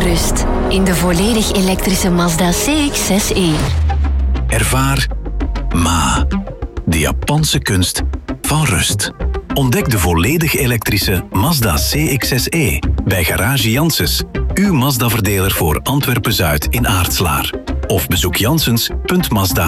rust in de volledig elektrische Mazda CX-6e. Ervaar Ma, de Japanse kunst van rust. Ontdek de volledig elektrische Mazda CX-6e bij Garage Janssens, uw Mazda-verdeler voor Antwerpen-Zuid in Aartslaar. Of bezoek janssens.mazda.be.